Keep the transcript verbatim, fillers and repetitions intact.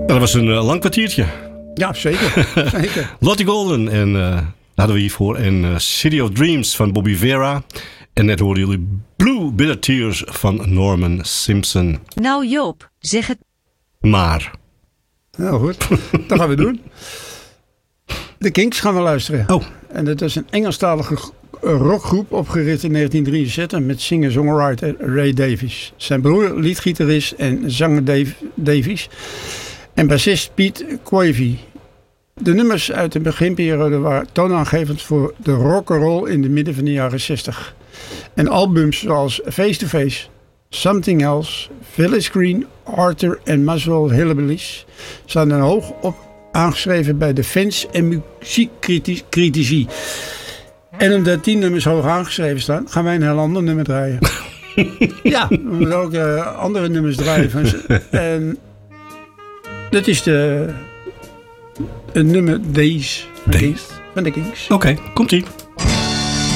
Dat was een uh, lang kwartiertje. Ja, zeker. zeker. Lottie Golden en uh, hadden we hiervoor. En uh, City of Dreams van Bobby Vera. En net hoorden jullie Blue Bitter Tears van Norman Simpson. Nou Joop, zeg het maar. Nou goed, dat gaan we doen. De Kinks gaan we luisteren. Oh. En dat is een Engelstalige rockgroep opgericht in negentien drieënzestig met singer-songwriter Ray Davies. Zijn broer, liedgitarist en zanger Dave Davies. En bassist Pete Quavey. De nummers uit de beginperiode waren toonaangevend voor de rock'n'roll in de midden van de jaren zestig. En albums zoals Face to Face, Something Else, Village Green, Arthur en Muswell Hillbillies staan er hoog op aangeschreven bij de fans en muziekcritici. En omdat die nummers hoog aangeschreven staan, gaan wij een heel ander nummer draaien. Ja, we moeten ook uh, andere nummers draaien van ze. En dat is de, het nummer Days van de Kings. Oké, okay, komt-ie.